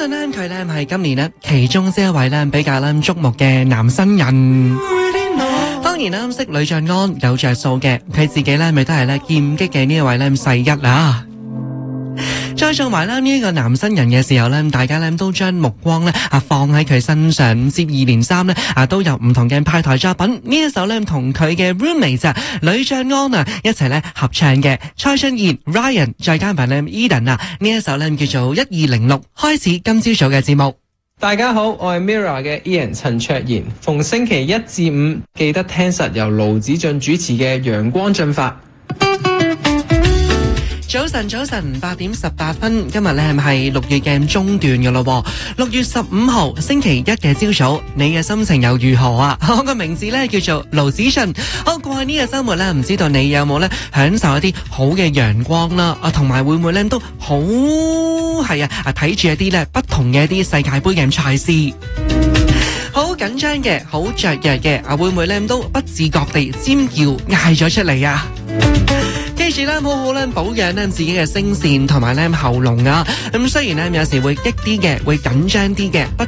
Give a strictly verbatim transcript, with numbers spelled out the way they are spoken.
信呢，佢呢係今年呢其中之一位呢比較呢矚目嘅男新人。當然啦，識呂爵安有着數嘅，佢自己呢咪都係呢劍擊嘅呢一位呢世一啦。再做埋啦呢一個男新人嘅時候呢，大家呢都將目光呢啊放喺佢身上，接二連三呢啊都有唔同嘅派台作品。呢一首呢同佢嘅 roommate 啊呂爵安啊一齊呢合唱嘅蔡俊彥 Ryan 再加埋呢 Eden 啊呢一首呢叫做一二零六。開始今朝早嘅節目。 大家好，我係 Mirror 嘅 Ian 陳卓賢，逢星期一至五記得聽實由盧子俊主持嘅陽光進發。 早晨，早晨，八點十八分，今日咧係咪係六月嘅中段嘅咯？六月十五號星期一嘅朝早，你嘅心情又如何啊？我個名字咧叫做盧子俊。好，過去呢個周末咧，唔知道你有冇咧享受一啲好嘅陽光啦？啊，同埋會唔會咧都好係啊？啊，睇住一啲咧不同嘅一啲世界盃嘅賽事。好緊張嘅，好雀躍嘅，啊會唔會咧都不自覺地尖叫嗌咗出嚟啊？記住咧，好好咧保養咧自己嘅聲線同埋咧喉嚨啊。咁雖然咧有時會激啲嘅，會緊張啲嘅，不